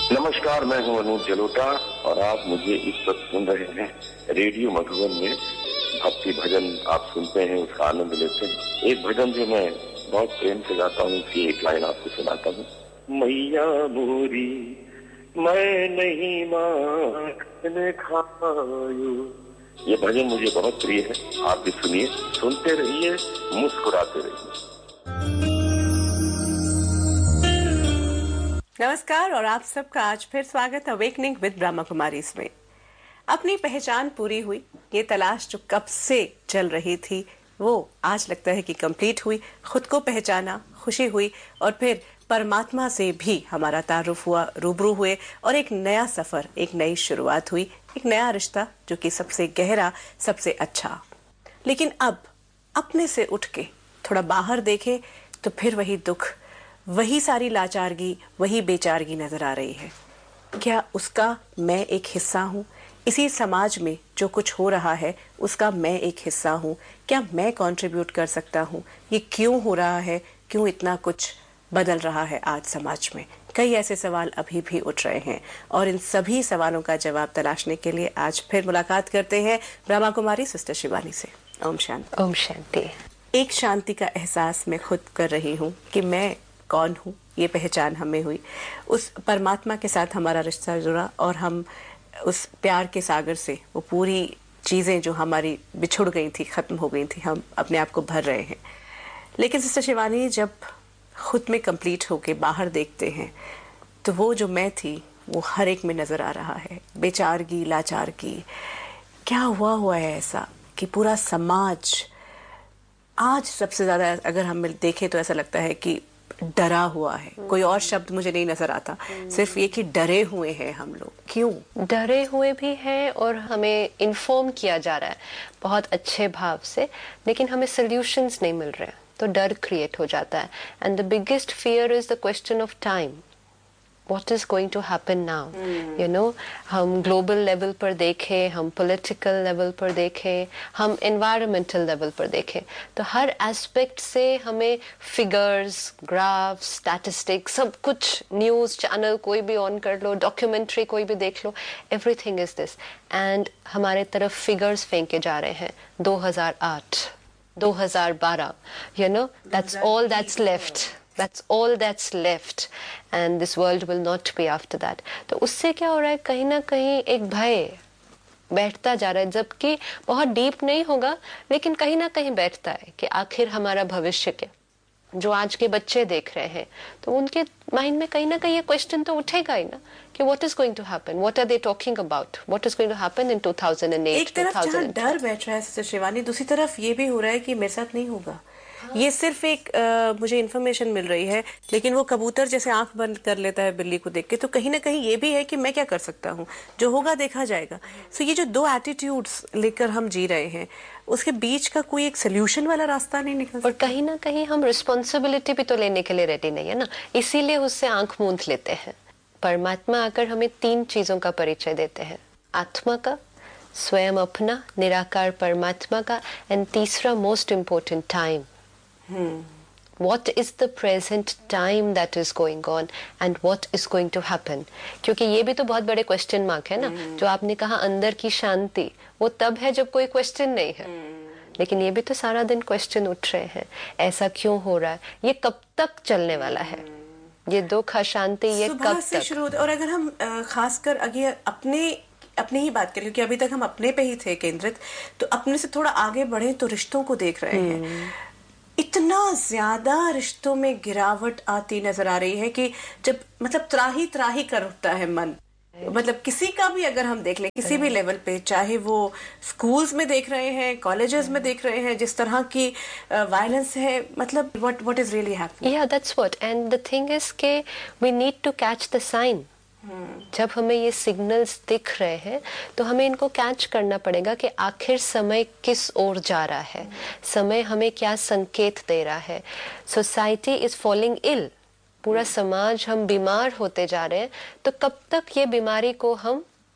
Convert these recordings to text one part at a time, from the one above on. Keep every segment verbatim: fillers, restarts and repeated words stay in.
नमस्कार, मैं हूं अनूप जलोटा और आप मुझे इस वक्त सुन रहे हैं रेडियो मधुबन में। भक्ति भजन आप सुनते हैं, उसका आनंद लेते हैं। एक भजन जो मैं बहुत प्रेम से गाता हूँ, उसकी एक लाइन आपको सुनाता हूँ। मैया मोरी मैं नहीं माखन खायो। ये भजन मुझे बहुत प्रिय है, आप भी सुनिए, सुनते रहिए, मुस्कुराते रहिए। नमस्कार और आप सबका आज फिर स्वागत अवेकनिंग विद ब्रह्मा कुमारीज में। अपनी पहचान पूरी हुई, ये तलाश जो कब से चल रही थी वो आज लगता है कि कंप्लीट हुई। खुद को पहचाना, खुशी हुई और फिर परमात्मा से भी हमारा तारुफ हुआ, रूबरू हुए और एक नया सफर, एक नई शुरुआत हुई, एक नया रिश्ता जो कि सबसे गहरा, सबसे अच्छा। लेकिन अब अपने से उठ के थोड़ा बाहर देखें तो फिर वही दुख, वही सारी लाचारगी, वही बेचारगी नजर आ रही है। क्या उसका मैं एक हिस्सा हूं? इसी समाज में जो कुछ हो रहा है उसका मैं एक हिस्सा हूं? क्या मैं कंट्रीब्यूट कर सकता हूं? ये क्यों हो रहा है? क्यों इतना कुछ बदल रहा है आज समाज में? कई ऐसे सवाल अभी भी उठ रहे हैं और इन सभी सवालों का जवाब तलाशने के लिए आज फिर मुलाकात करते हैं ब्रह्मा कुमारी सिस्टर शिवानी से। ओम शांति। ओम शांति। एक शांति का एहसास मैं खुद कर रही हूँ कि मैं कौन हूँ, ये पहचान हमें हुई। उस परमात्मा के साथ हमारा रिश्ता जुड़ा और हम उस प्यार के सागर से वो पूरी चीज़ें जो हमारी बिछुड़ गई थी, ख़त्म हो गई थी, हम अपने आप को भर रहे हैं। लेकिन सिस्टर शिवानी, जब खुद में कंप्लीट होके बाहर देखते हैं तो वो जो मैं थी वो हर एक में नज़र आ रहा है। बेचारगी, लाचारगी, क्या हुआ हुआ है ऐसा कि पूरा समाज आज सबसे ज़्यादा अगर हम देखें तो ऐसा लगता है कि डरा हुआ है। कोई और शब्द मुझे नहीं नजर आता, सिर्फ ये कि डरे हुए हैं हम लोग। क्यों डरे हुए भी हैं और हमें इन्फॉर्म किया जा रहा है बहुत अच्छे भाव से, लेकिन हमें सॉल्यूशंस नहीं मिल रहे हैं, तो डर क्रिएट हो जाता है। And the biggest fear is the question of time. What is going to happen now? Hmm. You know, हम global level पर देखें, हम political level पर देखें, हम environmental level पर देखें, तो हर aspect से हमें figures, graphs, statistics, सब कुछ news channel कोई भी on कर लो, documentary कोई भी देख लो, everything is this. And हमारे तरफ figures फेंके जा रहे हैं, दो हज़ार आठ, दो हज़ार बारह, you know, that's all that's left. That's all that's left and this world will not be after that. तो उससे क्या हो रहा है, कहीं ना कहीं एक भय बैठता जा रहा है, जबकि बहुत डीप नहीं होगा लेकिन कहीं ना कहीं बैठता है कि आखिर हमारा भविष्य क्या। जो आज के बच्चे देख रहे हैं तो उनके माइंड में कहीं ना कहीं ये क्वेश्चन तो उठेगा ही ना कि what is going to happen, what are they talking about, what is going to happen in two thousand eight. एक तरफ जहां डर बैठ रहा है सिस्टर शिवानी, दूसरी तरफ ये भी हो रहा है कि मेरे साथ नहीं होगा। हाँ। ये सिर्फ एक आ, मुझे इन्फॉर्मेशन मिल रही है, लेकिन वो कबूतर जैसे आंख बंद कर लेता है बिल्ली को देख के, तो कहीं ना कहीं ये भी है कि मैं क्या कर सकता हूँ, जो होगा देखा जाएगा। सो so, ये जो दो एटीट्यूड्स लेकर हम जी रहे हैं, उसके बीच का कोई एक सोल्यूशन वाला रास्ता नहीं निकल सकता। और कहीं ना कहीं हम रिस्पॉन्सिबिलिटी भी तो लेने के लिए रेडी नहीं है ना, इसीलिए उससे आंख मूंद लेते हैं। परमात्मा आकर हमें तीन चीजों का परिचय देते हैं, आत्मा का, स्वयं अपना, निराकार परमात्मा का, एंड तीसरा most important time. What is the present time that is going on and what is going to happen? क्योंकि ये भी तो बहुत बड़े क्वेश्चन मार्क है ना। hmm. जो आपने कहा अंदर की शांति, वो तब है जब कोई क्वेश्चन नहीं है। hmm. लेकिन ये भी तो सारा दिन क्वेश्चन उठ रहे हैं, ऐसा क्यों हो रहा है, ये कब तक चलने वाला है, ये दुख, अशांति, ये कब से तक शुरू होता। और अगर हम खासकर अगर अपने अपनी ही बात करें, क्योंकि अभी तक हम अपने पे ही थे केंद्रित, तो अपने से थोड़ा आगे बढ़े तो रिश्तों को देख रहे hmm. हैं। इतना ज्यादा रिश्तों में गिरावट आती नजर आ रही है कि जब मतलब त्राही त्राही कर उठता है मन। मतलब किसी का भी अगर हम देख लें, किसी भी लेवल पे, चाहे वो स्कूल्स में देख रहे हैं, कॉलेजेस में देख रहे हैं, जिस तरह की वायलेंस है, मतलब what what is really happening. या that's what, and the thing is के we need to catch the sign. जब हमें ये सिग्नल्स दिख रहे हैं तो हमें इनको कैच करना पड़ेगा कि आखिर समय किस ओर जा रहा है, समय हमें क्या संकेत दे रहा है। सोसाइटी इज फॉलिंग इल, पूरा समाज हम बीमार होते जा रहे हैं, तो कब तक ये बीमारी को हम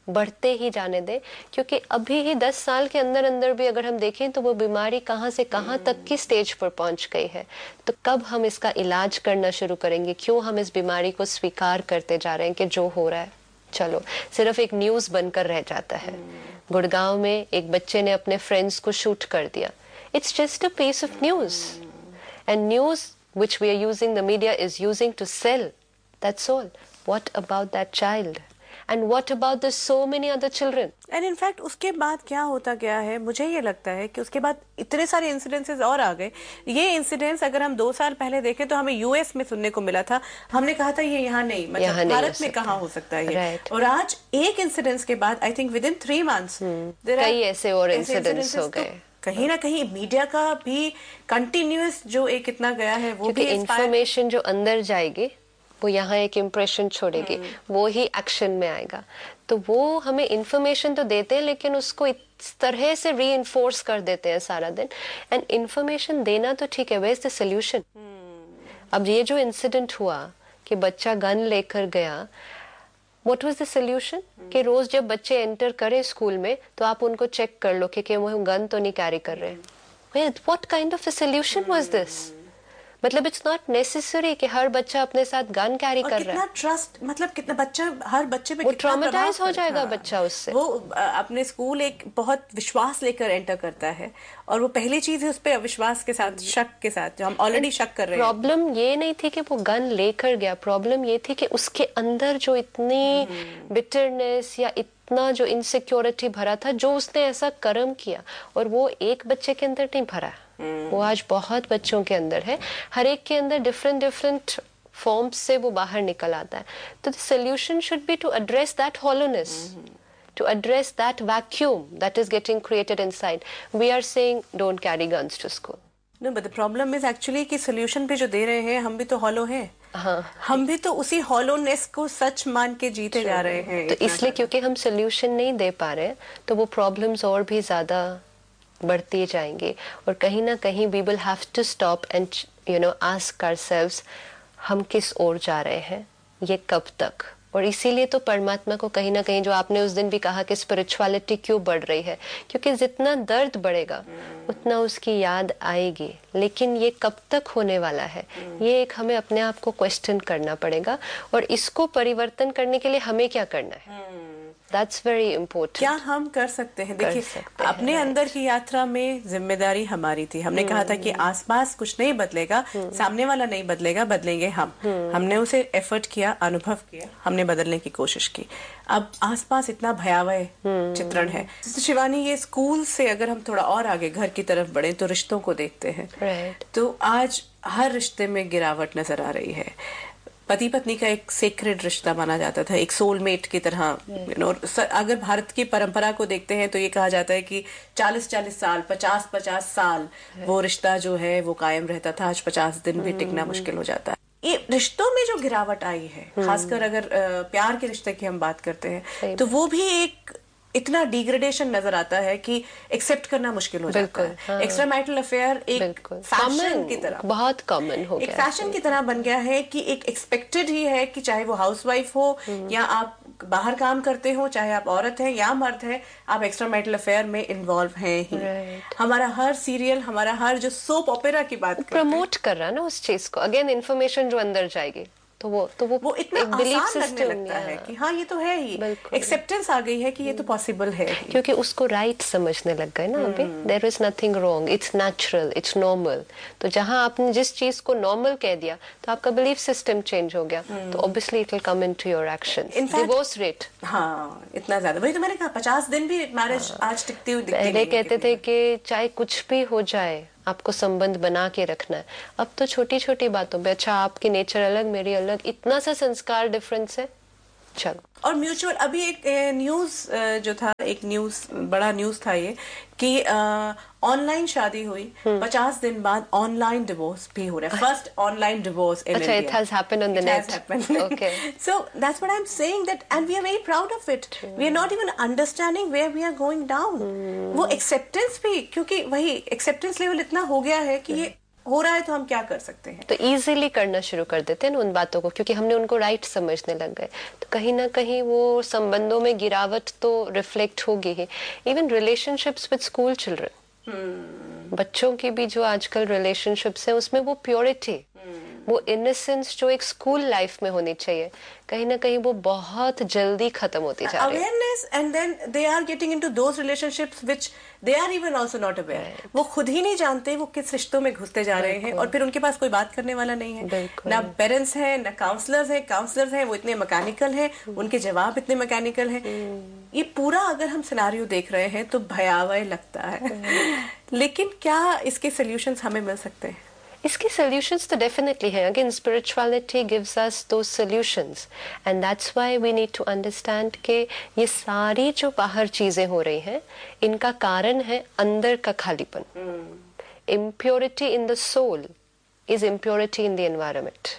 बढ़ते ही जाने दें, क्योंकि अभी ही दस साल के अंदर अंदर भी अगर हम देखें तो वो बीमारी कहाँ से कहाँ तक की स्टेज पर पहुंच गई है। तो कब हम इसका इलाज करना शुरू करेंगे? क्यों हम इस बीमारी को स्वीकार करते जा रहे हैं कि जो हो रहा है चलो सिर्फ एक न्यूज बनकर रह जाता है। गुड़गांव में एक बच्चे ने अपने फ्रेंड्स को शूट कर दिया। It's just a piece of news, and news which we are using, the media is using to sell. That's all. What about that child? And what about the so many other children? And in fact उसके बाद क्या होता गया है, मुझे ये लगता है कि उसके बाद इतने सारे इंसिडेंसेस और आ गए। ये इंसिडेंट्स अगर हम दो साल पहले देखें तो हमें यूएस में सुनने को मिला था, हमने कहा था ये यहाँ नहीं, मतलब भारत में कहाँ हो सकता है ये। right. और आज एक इंसिडेंट्स के बाद I think with in three months कई ऐसे और इंसिडेंट्स हो गए। कहीं ना कहीं मीडिया का भी कंटिन्यूअस जो एक इतना गया है वो भी इंफॉर्मेशन जो अंदर जाएगी वो यहाँ एक इम्प्रेशन छोड़ेगी, वो ही एक्शन में आएगा। तो वो हमें इंफॉर्मेशन तो देते हैं लेकिन उसको इस तरह से री-इन्फोर्स कर देते हैं सारा दिन। एंड इंफॉर्मेशन देना तो ठीक है, वेयर इज द सॉल्यूशन? अब ये जो इंसिडेंट हुआ कि बच्चा गन लेकर गया, What was the solution? hmm. कि रोज जब बच्चे एंटर करें स्कूल में तो आप उनको चेक कर लो कि, कि वो गन तो नहीं कैरी कर रहे। hmm. What kind of a solution hmm. was this? मतलब इट्स नॉट नेसेसरी कि हर बच्चा अपने साथ गन कैरी कर रहा है। कितना ट्रस्ट, मतलब कितना बच्चा, हर बच्चे पे वो ट्रॉमेटाइज हो जाएगा बच्चा उससे। वो अपने स्कूल एक बहुत विश्वास लेकर एंटर करता है और वो पहली चीज है उस पे अविश्वास के साथ, शक के साथ, जो हम ऑलरेडी शक कर रहे हैं। प्रॉब्लम ये नहीं थी कि वो गन लेकर गया, प्रॉब्लम ये थी कि उसके अंदर जो इतनी बिटरनेस या इतना जो इनसिक्योरिटी भरा था, जो उसने ऐसा कर्म किया, और वो एक बच्चे के अंदर नहीं भरा, वो आज बहुत बच्चों के अंदर है। हर एक के अंदर डिफरेंट डिफरेंट फॉर्म्स से वो बाहर निकल आता है। तो the solution should be to address that hollowness, to address that vacuum that is getting created inside. We are saying don't carry guns to school. No, but the problem is actually कि solution भी जो दे रहे हैं हम भी तो hollow हैं। हाँ, हम भी तो उसी hollowness को सच मान के जीते जा रहे हैं। तो इसलिए क्योंकि हम solution नहीं दे पा रहे तो वो problems और भी ज्यादा बढ़ती जाएंगी, और कहीं ना कहीं we will have to stop and you know ask ourselves हम किस ओर जा रहे हैं, ये कब तक। और इसीलिए तो परमात्मा को कहीं ना कहीं, जो आपने उस दिन भी कहा कि स्पिरिचुअलिटी क्यों बढ़ रही है, क्योंकि जितना दर्द बढ़ेगा उतना उसकी याद आएगी, लेकिन ये कब तक होने वाला है, ये एक हमें अपने आप को क्वेश्चन करना पड़ेगा। और इसको परिवर्तन करने के लिए हमें क्या करना है, दैट्स वेरी इम्पोर्टेंट। क्या हम कर सकते हैं? देखिए, अपने अंदर की यात्रा में जिम्मेदारी हमारी थी। हमने कहा था कि आसपास कुछ नहीं बदलेगा, सामने वाला नहीं बदलेगा, बदलेंगे हम। हमने उसे एफर्ट किया, अनुभव किया, हमने बदलने की कोशिश की। अब आसपास इतना भयावह चित्रण है। शिवानी, ये स्कूल से अगर हम थोड़ा और आगे घर की तरफ बढ़े तो रिश्तों को देखते हैं, right. तो आज हर रिश्ते में गिरावट नजर आ रही है। पति पत्नी का एक सेक्रेड रिश्ता माना जाता था, एक सोलमेट की तरह। यू नो, अगर भारत की परंपरा को देखते हैं तो ये कहा जाता है कि चालीस चालीस साल, पचास पचास साल वो रिश्ता जो है वो कायम रहता था। आज पचास दिन भी टिकना मुश्किल हो जाता है। ये रिश्तों में जो गिरावट आई है, खासकर अगर प्यार के रिश्ते की हम बात करते हैं, तो वो भी एक इतना डिग्रेडेशन नजर आता है कि एक्सेप्ट करना मुश्किल हो जाता है। हाँ। एक्स्ट्रा मैरिटल अफेयर एक फैशन की तरह, बहुत कॉमन हो गया, एक फैशन की तरह बन गया है कि एक एक्सपेक्टेड ही है कि चाहे वो हाउसवाइफ हो या आप बाहर काम करते हो, चाहे आप औरत हैं या मर्द हैं, आप एक्स्ट्रा मैरिटल अफेयर में इन्वॉल्व हैं ही। right. हमारा हर सीरियल, हमारा हर जो सोप ओपेरा की बात प्रमोट कर रहा है ना उस चीज को। अगेन इन्फॉर्मेशन जो अंदर जाएगी तो वो तो वो वो इतना आसान लगने लगता है कि हाँ ये तो है ही, एक्सेप्टेंस आ गई है कि ये तो पॉसिबल है, क्योंकि उसको राइट समझने लग गए ना अभी। There is nothing wrong, it's natural, it's normal. तो जहाँ आपने जिस चीज को नॉर्मल कह दिया तो आपका बिलीफ सिस्टम चेंज हो गया, तो obviously it will come into your actions. Divorce rate हाँ इतना ज्यादा, वही तो मैंने कहा, पचास दिन भी मैरिज आज टिकती हुई दिखती नहीं। पहले कहते थे कि चाहे कुछ भी हो जाए आपको संबंध बना के रखना है। अब तो छोटी छोटी बातों पे, अच्छा आपकी नेचर अलग, मेरी अलग, इतना सा संस्कार डिफरेंस है, चलो। और म्यूचुअल, अभी एक न्यूज जो था, एक न्यूज, बड़ा न्यूज था ये कि ऑनलाइन शादी हुई, पचास दिन बाद ऑनलाइन डिवोर्स भी हो रहा है। First online divorce in India. It has happened on the net. Okay. So that's what I'm saying, that and we are very proud of it. True. We are not even understanding where we are going down. Hmm. वो acceptance भी, क्योंकि वही acceptance level इतना हो गया है कि ये हो रहा है तो हम क्या कर सकते हैं? तो इजीली करना शुरू कर देते हैं उन बातों को, क्योंकि हमने उनको राइट समझने लग गए। तो कहीं ना कहीं वो संबंधों में गिरावट तो रिफ्लेक्ट होगी ही। Even relationships with school children, बच्चों की भी जो आजकल रिलेशनशिप्स है उसमें वो प्योरिटी, वो इनोसेंस जो एक स्कूल लाइफ में होनी चाहिए, कहीं ना कहीं वो बहुत जल्दी खत्म होती जा रही है। Awareness and then they are getting into those relationships which they are even also not aware. वो खुद ही नहीं जानते वो किस रिश्तों में घुसते जा रहे हैं, और फिर उनके पास कोई बात करने वाला नहीं है, ना पेरेंट्स हैं ना काउंसलर्स हैं। काउंसलर्स हैं वो इतने मैकेनिकल हैं, उनके जवाब इतने मैकेनिकल हैं। ये पूरा अगर हम सिनेरियो देख रहे हैं तो भयावह लगता है। लेकिन क्या इसके सॉल्यूशंस हमें मिल सकते हैं? इसके solutions तो definitely है। Again, spirituality gives us those solutions, and that's why we need to understand कि ये सारी जो बाहर चीजें हो रही हैं, इनका कारण है अंदर का खालीपन। Impurity in the soul is impurity in the environment.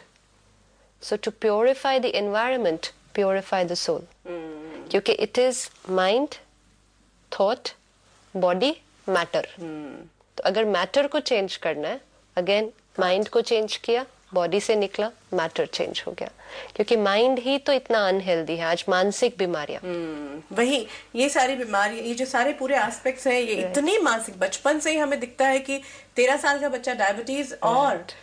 So to purify the environment, purify the soul. क्योंकि it is mind, thought, body, matter. तो अगर matter को change करना है, अगेन माइंड को चेंज किया, बॉडी से निकला, मैटर चेंज हो गया। क्योंकि माइंड ही तो इतना अनहेल्दी है आज, मानसिक बीमारियां। hmm, वही ये सारी बीमारियां, ये जो सारे पूरे एस्पेक्ट्स हैं, ये right. इतनी मानसिक, बचपन से ही हमें दिखता है कि तेरह साल का बच्चा डायबिटीज right.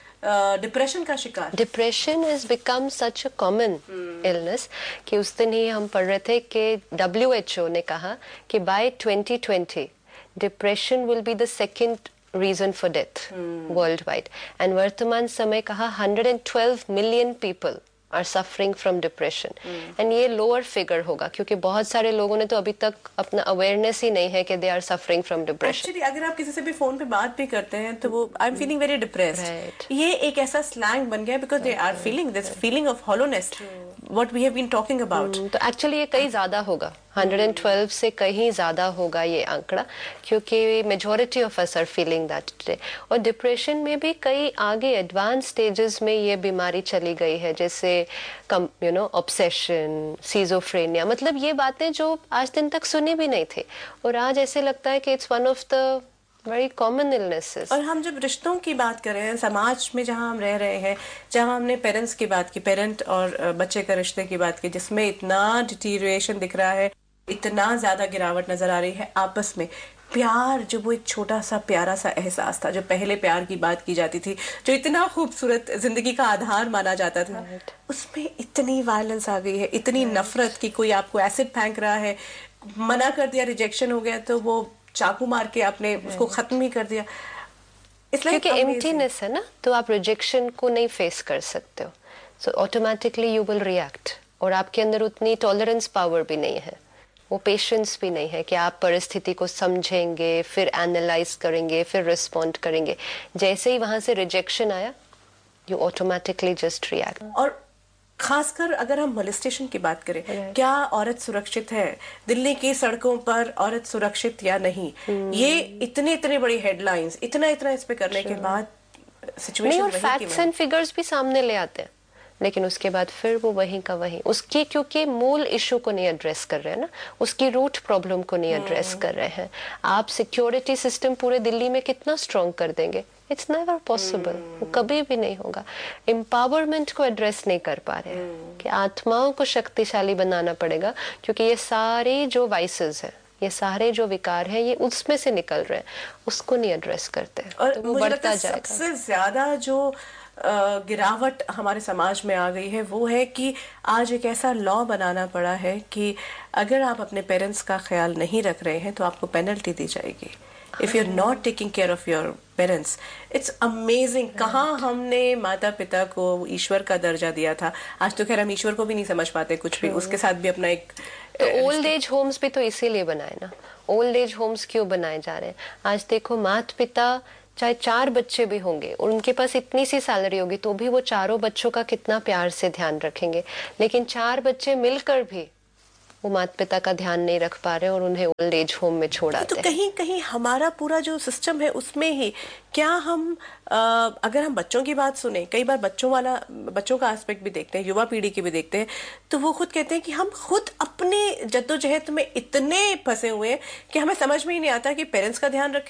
और डिप्रेशन uh, का शिकार। Depression is become such a common illness कि उस दिन ही हम पढ़ रहे थे कि डब्ल्यू एच ओ ने कहा कि by twenty twenty depression will be the second reason for death hmm. worldwide, and वर्तमान समय कहा one hundred twelve million people are suffering from depression hmm. and ये lower figure होगा क्योंकि बहुत सारे लोगों ने तो अभी तक अपना awareness ही नहीं है कि they are suffering from depression. Actually, अगर आप किसी से भी फोन पे बात भी करते हैं तो वो I'm feeling very depressed. Right. ये एक ऐसा slang बन गया because they are feeling this feeling of hollowness. What we have been talking about. hmm. तो actually ये कहीं ज्यादा होगा, one hundred twelve से कहीं ज्यादा होगा ये आंकड़ा, क्योंकि majority of us are feeling that today. और डिप्रेशन में भी कई आगे एडवांस स्टेजेस में ये बीमारी चली गई है, जैसे यू नो ऑब्सेशन, सीजोफ्रेनिया, मतलब ये बातें जो आज दिन तक सुनी भी नहीं थी, और आज ऐसे लगता है कि it's one of the very common illnesses. और हम जब रिश्तों की बात कर रहे हैं, समाज में जहां हम रह रहे हैं, जहां हमने पेरेंट्स की बात की, पेरेंट और बच्चे का रिश्ते की बात की, जिसमें इतना डिटीरिएशन दिख रहा है, इतना ज्यादा गिरावट नजर आ रही है आपस में। प्यार जो वो एक छोटा सा प्यारा सा एहसास था, जो पहले प्यार की बात की जाती थी, जो इतना खूबसूरत जिंदगी का आधार माना जाता था, right. उसमें इतनी वायलेंस आ गई है, इतनी right. नफरत की कोई आपको एसिड फेंक रहा है, मना कर दिया, रिजेक्शन हो गया तो वो चाकू मार के आपने right. उसको खत्म ही कर दिया। क्योंकि एम्प्टीनेस है ना, तो आप रिजेक्शन को नहीं फेस कर सकते हो, so automatically you will react, और आपके अंदर उतनी टॉलरेंस पावर भी नहीं है, वो पेशेंस भी नहीं है कि आप परिस्थिति को समझेंगे, फिर एनालाइज करेंगे, फिर रिस्पॉन्ड करेंगे। जैसे ही वहां से रिजेक्शन आया, यू ऑटोमेटिकली जस्ट रिएक्ट। और खासकर अगर हम मोलेस्टेशन की बात करें, right. क्या औरत सुरक्षित है? दिल्ली की सड़कों पर औरत सुरक्षित या नहीं? hmm. ये इतने इतने बड़ी हेडलाइंस, इतना इतना इस पे करने sure. के बाद सिचुएशन नहीं, और फैक्ट्स एंड फिगर्स भी सामने ले आते हैं, लेकिन उसके बाद फिर वो वहीं का वहीं, उसकी क्योंकि मूल इशू को नहीं एड्रेस कर रहे हैं ना, उसकी रूट प्रॉब्लम को नहीं एड्रेस कर रहे हैं। आप सिक्योरिटी सिस्टम पूरे दिल्ली में कितना स्ट्रॉन्ग कर देंगे, इट्स नेवर पॉसिबल, वो कभी भी नहीं होगा। एम्पावरमेंट को एड्रेस नहीं कर पा रहे हैं कि आत्माओं को शक्तिशाली बनाना पड़ेगा, क्योंकि ये सारे जो वाइसेस हैं, ये सारे जो विकार हैं, ये उसमें से निकल रहे हैं, उसको नहीं एड्रेस करते, और तो वो बढ़ता जाएगा। सबसे ज्यादा जो गिरावट हमारे समाज में आ गई है वो है कि आज एक ऐसा लॉ बनाना पड़ा है कि अगर आप अपने पेरेंट्स का ख्याल नहीं रख रहे हैं तो आपको पेनल्टी दी जाएगी। If you are not taking care of your parents, it's amazing. कहाँ हमने माता पिता को ईश्वर का दर्जा दिया था, आज तो खैर हम ईश्वर को भी नहीं समझ पाते कुछ भी, उसके साथ भी अपना एक। तो ओल्ड एज होम्स भी तो इसीलिए बनाए ना, ओल्ड एज होम्स क्यों बनाए जा रहे हैं? आज देखो, माता पिता चाहे चार बच्चे भी होंगे और उनके पास इतनी सी सैलरी होगी तो भी वो चारों बच्चों का कितना प्यार से ध्यान रखेंगे, लेकिन चार बच्चे मिलकर भी वो माता पिता का ध्यान नहीं रख पा रहे और उन्हें ओल्ड एज होम में छोड़ आते हैं। तो कहीं कहीं हमारा पूरा जो सिस्टम है उसमें ही क्या हम आ, अगर हम बच्चों की बात सुने, कई बार बच्चों वाला बच्चों का एस्पेक्ट भी देखते हैं, युवा पीढ़ी की भी देखते हैं, तो वो खुद कहते हैं कि हम खुद अपने जद्दोजहद में इतने फंसे हुए हैं कि हमें समझ में ही नहीं आता कि पेरेंट्स का ध्यान रखें।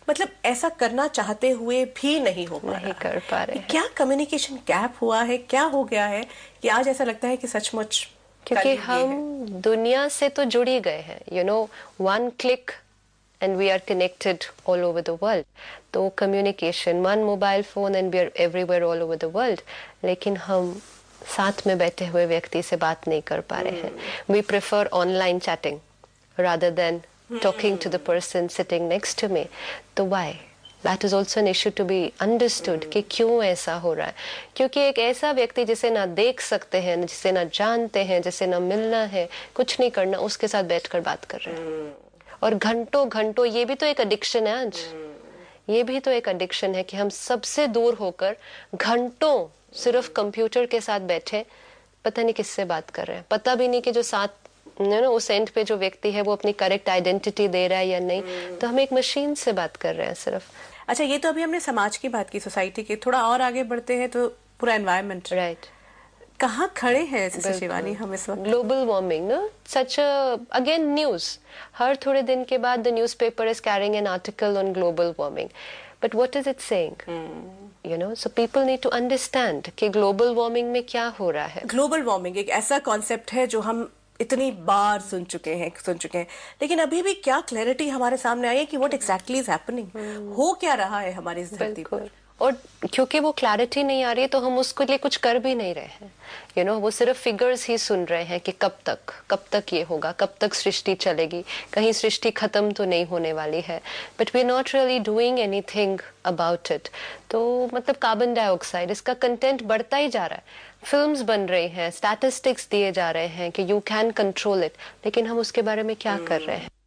मतलब ऐसा करना चाहते हुए भी नहीं हो पा नहीं रहा कर पा रहे है। हैं। क्या कम्युनिकेशन गैप हुआ है, क्या हो गया है कि आज ऐसा लगता है कि सचमुच क्योंकि कलयुग ये हम है? दुनिया से तो जुड़ ही गए हैं, you know, one click and we are connected all over the world. तो communication, one mobile phone and we are everywhere all over the world. लेकिन हम साथ में बैठे हुए व्यक्ति से बात नहीं कर पा रहे हैं। We prefer online chatting rather than talking to the person sitting next to me. तो why? That is also an issue to be understood कि क्यों ऐसा हो रहा है। क्योंकि एक ऐसा व्यक्ति जिसे ना देख सकते हैं, जिसे ना जानते हैं, जिसे ना मिलना है, कुछ नहीं करना, उसके साथ बैठकर बात कर रहे हैं और घंटों घंटों। ये भी तो एक एडिक्शन है आज, ये भी तो एक एडिक्शन है कि हम सबसे दूर होकर घंटों सिर्फ कंप्यूटर के साथ बैठे, पता नहीं किससे बात कर रहे हैं, पता भी नहीं कि जो साथ ना उस एंड पे जो व्यक्ति है वो अपनी करेक्ट आइडेंटिटी दे रहा है या नहीं। तो हम एक मशीन से बात कर रहे हैं सिर्फ। अच्छा, ये तो अभी हमने समाज की बात की, सोसाइटी की। थोड़ा और आगे बढ़ते हैं तो पूरा एनवायरनमेंट, राइट, कहाँ खड़े हैं शिवानी हम इस वक्त? ग्लोबल वार्मिंग ना, सच अगेन न्यूज, हर थोड़े दिन के बाद the newspaper is carrying an article on global warming, but what is it saying? You know, so people need to understand कि ग्लोबल वार्मिंग में क्या हो रहा है। ग्लोबल वार्मिंग एक ऐसा कॉन्सेप्ट है जो हम इतनी बार सुन चुके हैं सुन चुके हैं लेकिन अभी भी क्या क्लैरिटी हमारे सामने आई है कि व्हाट एग्जैक्टली इज हैपनिंग, हो क्या रहा है हमारी इस धरती पर। और क्योंकि वो क्लैरिटी नहीं आ रही है तो हम उसके लिए कुछ कर भी नहीं रहे हैं। यू नो, वो सिर्फ फिगर्स ही सुन रहे हैं कि कब तक कब तक ये होगा, कब तक सृष्टि चलेगी, कहीं सृष्टि खत्म तो नहीं होने वाली है, but we are not really doing anything about it. तो मतलब कार्बन डाइऑक्साइड, इसका कंटेंट बढ़ता ही जा रहा है, फिल्म्स बन रही हैं, स्टैटिस्टिक्स दिए जा रहे हैं कि यू कैन कंट्रोल इट, लेकिन हम उसके बारे में क्या कर रहे हैं?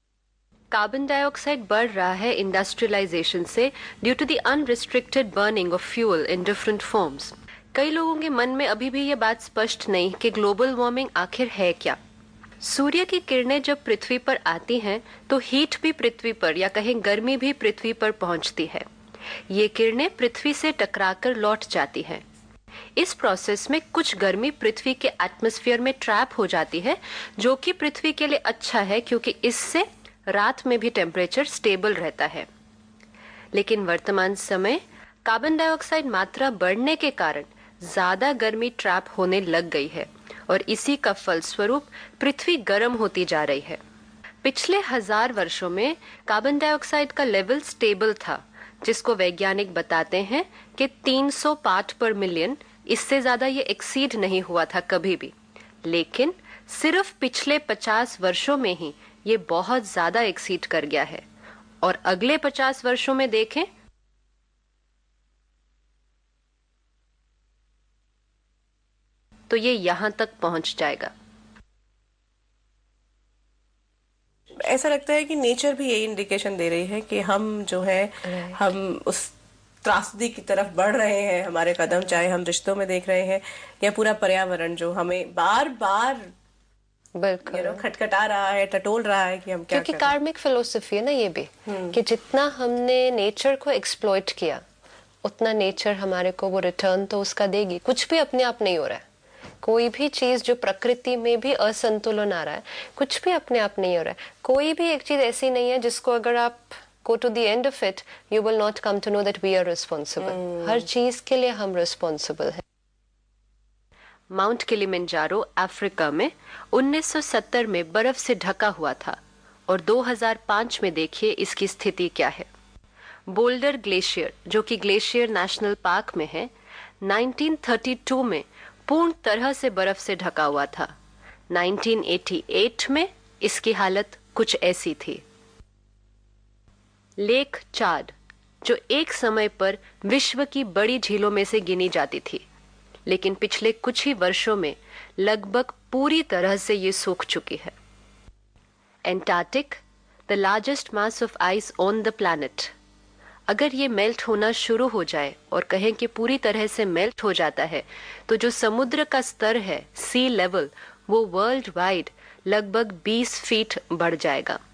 कार्बन डाइऑक्साइड बढ़ रहा है इंडस्ट्रियलाइजेशन से, due to the unrestricted burning of fuel in different forms. कई लोगों के मन में अभी भी ये बात स्पष्ट नहीं कि ग्लोबल वार्मिंग आखिर है क्या। सूर्य की किरणें जब पृथ्वी पर आती हैं तो हीट भी पृथ्वी पर, या कहें गर्मी भी पृथ्वी पर पहुंचती है। ये किरणें पृथ्वी से टकराकर लौट जाती हैं। इस प्रोसेस में कुछ गर्मी पृथ्वी के एटमॉस्फेयर में ट्रैप हो जाती है, जो कि पृथ्वी के लिए अच्छा है क्योंकि इससे रात में भी टेम्परेचर स्टेबल रहता है। लेकिन वर्तमान समय कार्बन डाइऑक्साइड मात्रा बढ़ने के कारण ज्यादा गर्मी ट्रैप होने लग गई है और इसी का फलस्वरूप पृथ्वी गर्म होती जा रही है। पिछले हजार वर्षों में कार्बन डाइऑक्साइड का लेवल स्टेबल था, जिसको वैज्ञानिक बताते हैं कि तीन सौ पार्ट पर मिलियन, इससे ज्यादा ये एक्सीड नहीं हुआ था कभी भी। लेकिन सिर्फ पिछले पचास वर्षों में ही ये बहुत ज्यादा एक्सीड कर गया है और अगले पचास वर्षों में देखें तो ये यहां तक पहुंच जाएगा। ऐसा लगता है कि नेचर भी यही इंडिकेशन दे रही है कि हम जो है हम उस त्रासदी की तरफ बढ़ रहे हैं, हमारे कदम, चाहे हम रिश्तों में देख रहे हैं या पूरा पर्यावरण जो हमें बार बार बिल्कुल you know, खटखटा रहा है, टटोल रहा है कि हम क्या क्योंकि कार्मिक फिलोसफी है ना ये भी, कि जितना हमने नेचर को एक्सप्लॉइट किया उतना नेचर हमारे को वो रिटर्न तो उसका देगी। कुछ भी अपने आप नहीं हो रहा है, कोई भी चीज जो प्रकृति में भी असंतुलन आ रहा है, कुछ भी अपने आप नहीं हो रहा है। कोई भी एक चीज ऐसी नहीं है जिसको अगर आप go to the end of it you will not come to know that we are responsible। hmm. हर चीज के लिए हम रिस्पॉन्सिबल हैं। माउंट किलिमंजारो अफ्रीका में उन्नीस सौ सत्तर में बर्फ से ढका हुआ था और दो हज़ार पाँच में देखिए इसकी स्थिति क्या है। बोल्डर ग्लेशियर, जो कि ग्लेशियर नेशनल पार्क में है, उन्नीस सौ बत्तीस में पूर्ण तरह से बर्फ से ढका हुआ था। उन्नीस सौ अट्ठासी में इसकी हालत कुछ ऐसी थी। लेक चाड, जो एक समय पर विश्व की बड़ी झीलों में से गिनी जाती थी, लेकिन पिछले कुछ ही वर्षों में लगभग पूरी तरह से ये सूख चुकी है। Antarctic, the largest mass of ice on the planet, अगर ये मेल्ट होना शुरू हो जाए और कहें कि पूरी तरह से मेल्ट हो जाता है तो जो समुद्र का स्तर है, सी लेवल, वो वर्ल्ड वाइड लगभग बीस फीट बढ़ जाएगा।